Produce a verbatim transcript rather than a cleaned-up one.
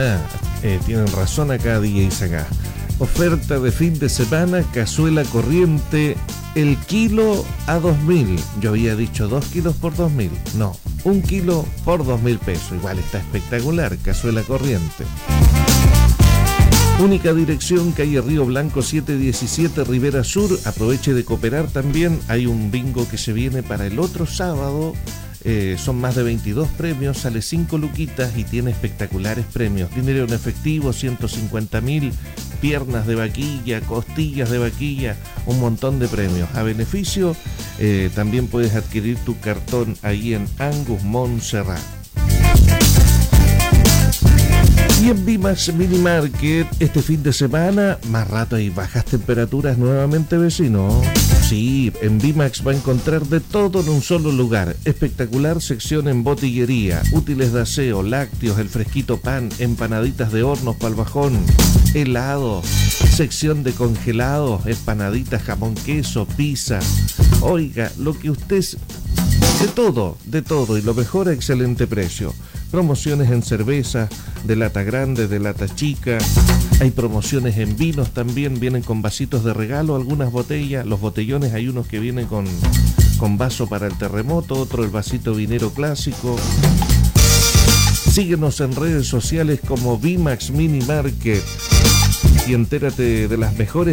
Ah, eh, tienen razón acá D J Sagá. Oferta de fin de semana, cazuela corriente, el kilo a dos mil. Yo había dicho dos kilos por dos mil. No, un kilo por dos mil pesos. Igual está espectacular, cazuela corriente. Única dirección, calle Río Blanco setecientos diecisiete, Rivera Sur. Aproveche de cooperar también. Hay un bingo que se viene para el otro sábado. Eh, son más de veintidós premios, sale cinco luquitas y tiene espectaculares premios. Dinero en efectivo, ciento cincuenta mil, piernas de vaquilla, costillas de vaquilla, un montón de premios. A beneficio, eh, también puedes adquirir tu cartón ahí en Angus Montserrat. Y en Bimax Mini Market, este fin de semana, más rato hay bajas temperaturas nuevamente, vecino. Sí, en Bimax va a encontrar de todo en un solo lugar. Espectacular sección en botillería, útiles de aseo, lácteos, el fresquito pan, empanaditas de hornos pa'l bajón, helado, sección de congelados, empanaditas, jamón, queso, pizza. Oiga, lo que usted... De todo, de todo, y lo mejor a excelente precio. Promociones en cerveza, de lata grande, de lata chica. Hay promociones en vinos también, vienen con vasitos de regalo, algunas botellas. Los botellones hay unos que vienen con, con vaso para el terremoto, otro el vasito vinero clásico. Síguenos en redes sociales como Bimax Mini Market y entérate de las mejores